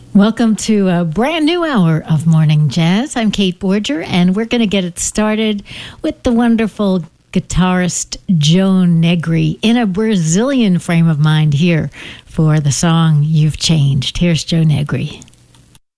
Welcome to a brand new hour of Morning Jazz. I'm Kate Borger, and we're going to get it started with the wonderful guitarist Joe Negri in a Brazilian frame of mind here for the song You've Changed. Here's Joe Negri.